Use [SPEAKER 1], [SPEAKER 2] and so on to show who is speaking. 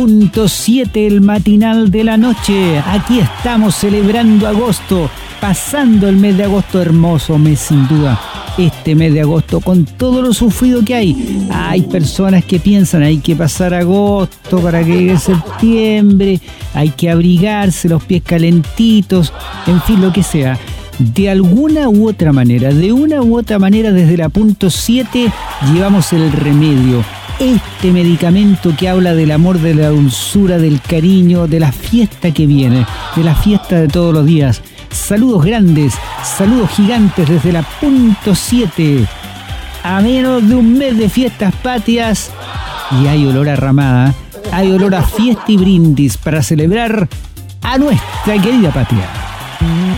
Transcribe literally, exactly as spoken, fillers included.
[SPEAKER 1] punto siete, el matinal de la noche. Aquí estamos celebrando agosto, pasando el mes de agosto, hermoso mes sin duda. Este mes de agosto, con todo lo sufrido que hay. Hay personas que piensan, hay que pasar agosto para que llegue septiembre, hay que abrigarse, los pies calentitos, en fin, lo que sea. De alguna u otra manera, de una u otra manera, desde la punto siete llevamos el remedio. Este medicamento que habla del amor, de la dulzura, del cariño, de la fiesta que viene, de la fiesta de todos los días. Saludos grandes, saludos gigantes desde la punto siete. A menos de un mes de fiestas patrias y hay olor a ramada, hay olor a fiesta y brindis para celebrar a nuestra querida patria.